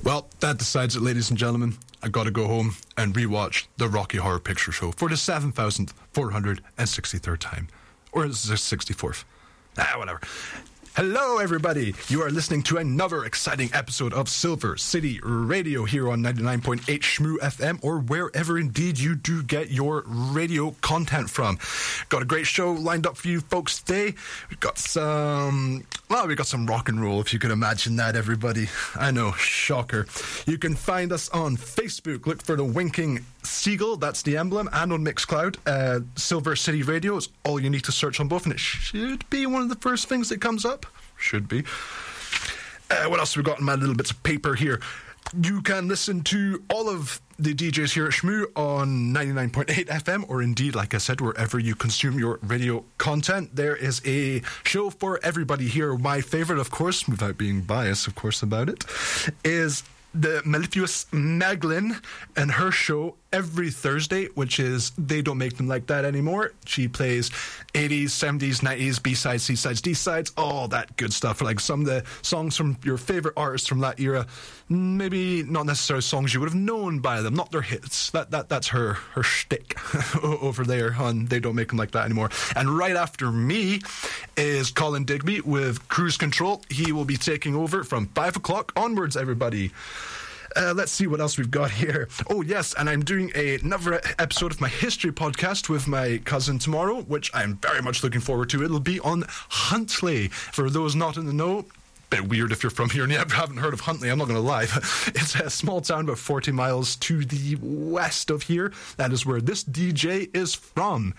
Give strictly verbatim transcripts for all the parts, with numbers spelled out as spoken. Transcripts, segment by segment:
Well, that decides it, ladies and gentlemen. I gotta go home and rewatch the Rocky Horror Picture Show for the seven thousand four hundred sixty-third time. Or is it sixty-fourth? Ah, whatever. Hello, everybody. You are listening to another exciting episode of Silver City Radio here on ninety-nine point eight Shmoo F M, or wherever indeed you do get your radio content from. Got a great show lined up for you folks today. We've got some, well, we've got some rock and roll, if you can imagine that, everybody. I know, shocker. You can find us on Facebook. Look for the winking seagull, that's the emblem, and on Mixcloud. Uh, Silver City Radio is all you need to search on both, and it should be one of the first things that comes up. Should be. Uh, what else have we got in my little bits of paper here? You can listen to all of the D Js here at Shmoo on ninety-nine point eight F M, or indeed, like I said, wherever you consume your radio content. There is a show for everybody here. My favourite, of course, without being biased, of course, about it, is the mellifluous Meglin and her show every Thursday, which is They Don't Make Them Like That Anymore. She plays eighties, seventies, nineties, B-sides, C-sides, D-sides, all that good stuff. Like some of the songs from your favourite artists from that era. Maybe not necessarily songs you would have known by them, not their hits. That that That's her, her shtick over there on They Don't Make Them Like That Anymore. And right after me is Colin Digby with Cruise Control. He will be taking over from five o'clock onwards, everybody. Uh, let's see what else we've got here. Oh, yes, and I'm doing a, another episode of my history podcast with my cousin tomorrow, which I'm very much looking forward to. It'll be on Huntly. For those not in the know, bit weird if you're from here and you haven't heard of Huntly, I'm not going to lie. It's a small town about forty miles to the west of here. That is where this D J is from.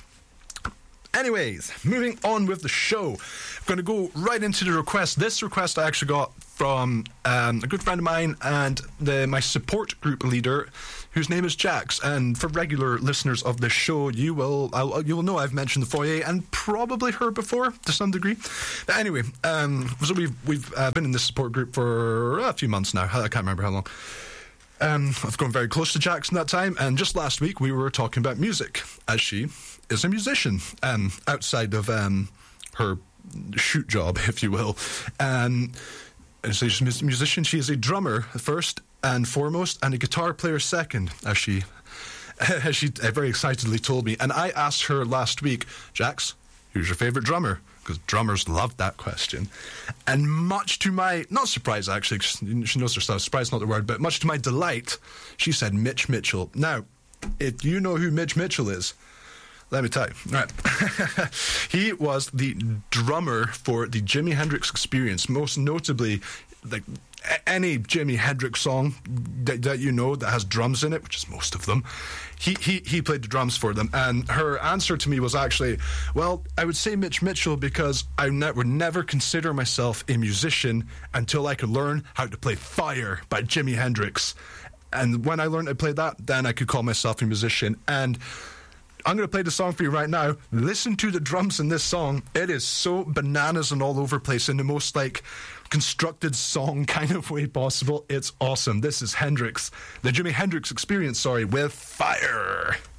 Anyways, moving on with the show. I'm going to go right into the request. This request I actually got from um, a good friend of mine and the, my support group leader, whose name is Jax. And for regular listeners of the show, you will I'll, you will know I've mentioned the foyer and probably her before to some degree. But anyway, um, so we've we've uh, been in this support group for a few months now. I can't remember how long. Um, I've grown very close to Jax in that time, and just last week we were talking about music, as she is a musician, um, outside of um, her shoot job, if you will. Um, and so she's a musician. She is a drummer first and foremost, and a guitar player second, as she, as she very excitedly told me. And I asked her last week, Jax, who's your favourite drummer? Because drummers love that question. And much to my, not surprise actually, she knows her stuff, surprise not the word, but much to my delight, she said Mitch Mitchell. Now, if you know who Mitch Mitchell is, let me tell you. Right. He was the drummer for the Jimi Hendrix Experience, most notably, like any Jimi Hendrix song that, that you know that has drums in it, which is most of them, he, he he played the drums for them. And her answer to me was actually, well, I would say Mitch Mitchell because I ne- would never consider myself a musician until I could learn how to play Fire by Jimi Hendrix. And when I learned to play that, then I could call myself a musician. And I'm going to play the song for you right now. Listen to the drums in this song. It is so bananas and all over the place in the most, like, constructed song kind of way possible. It's awesome. This is Hendrix, the Jimi Hendrix Experience, sorry, with Fire.